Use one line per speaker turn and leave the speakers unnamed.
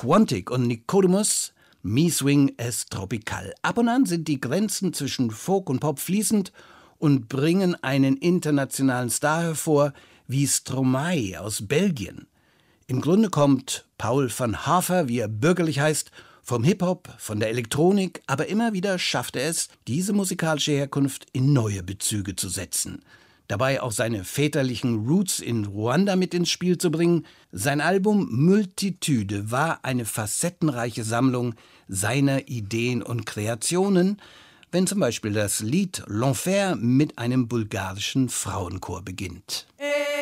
Quantic und Nicodemus, Mi Swing es Tropical. Ab und an sind die Grenzen zwischen Folk und Pop fließend und bringen einen internationalen Star hervor, wie Stromae aus Belgien. Im Grunde kommt Paul van Haver, wie er bürgerlich heißt, vom Hip-Hop, von der Elektronik, aber immer wieder schafft er es, diese musikalische Herkunft in neue Bezüge zu setzen. Dabei auch seine väterlichen Roots in Ruanda mit ins Spiel zu bringen. Sein Album Multitude war eine facettenreiche Sammlung seiner Ideen und Kreationen, wenn zum Beispiel das Lied L'Enfer mit einem bulgarischen Frauenchor beginnt.